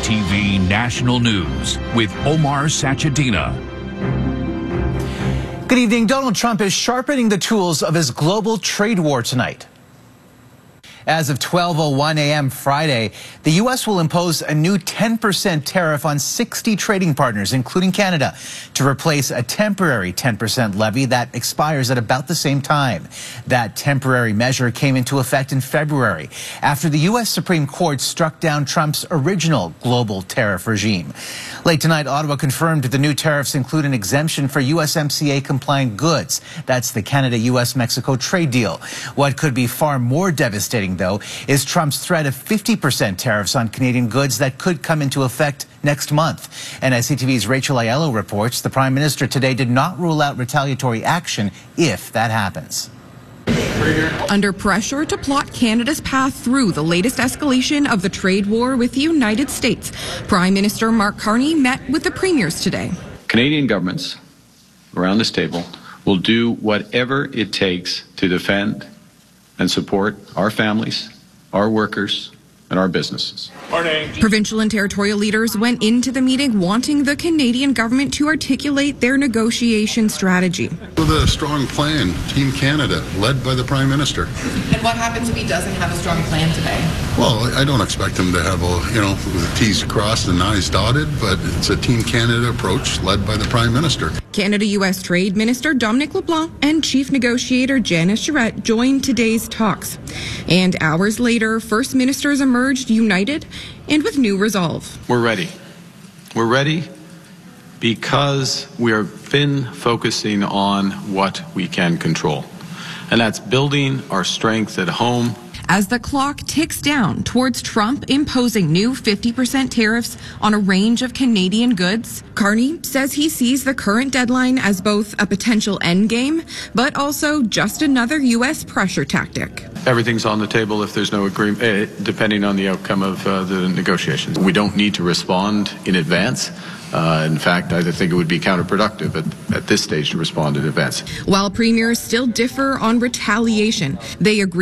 CTV National News with Omar Sachedina. Good evening. Donald Trump is sharpening the tools of his global trade war tonight. As of 12:01 a.m. Friday, the U.S. will impose a new 10% tariff on 60 trading partners, including Canada, to replace a temporary 10% levy that expires at about the same time. That temporary measure came into effect in February after the U.S. Supreme Court struck down Trump's original global tariff regime. Late tonight, Ottawa confirmed the new tariffs include an exemption for USMCA-compliant goods. That's the Canada-U.S.-Mexico trade deal. What could be far more devastating, though, is Trump's threat of 50% tariffs on Canadian goods that could come into effect next month. And as CTV's Rachel Aiello reports, the Prime Minister today did not rule out retaliatory action if that happens. Under pressure to plot Canada's path through the latest escalation of the trade war with the United States, Prime Minister Mark Carney met with the premiers today. Canadian governments around this table will do whatever it takes to defend and support our families, our workers, and our businesses. Morning. Provincial and territorial leaders went into the meeting wanting the Canadian government to articulate their negotiation strategy. With a strong plan, Team Canada, led by the Prime Minister. And what happens if he doesn't have a strong plan today? Well, I don't expect him to have the T's crossed and I's dotted, but it's a Team Canada approach led by the Prime Minister. Canada-U.S. Trade Minister Dominic LeBlanc and Chief Negotiator Janice Charette joined today's talks. And hours later, First Ministers emerged united and with new resolve. We're ready. We're ready because we have been focusing on what we can control. And that's building our strength at home. As the clock ticks down towards Trump imposing new 50% tariffs on a range of Canadian goods, Carney says he sees the current deadline as both a potential endgame, but also just another U.S. pressure tactic. Everything's on the table if there's no agreement, depending on the outcome of the negotiations. We don't need to respond in advance. In fact, I think it would be counterproductive at this stage to respond in advance. While premiers still differ on retaliation, they agree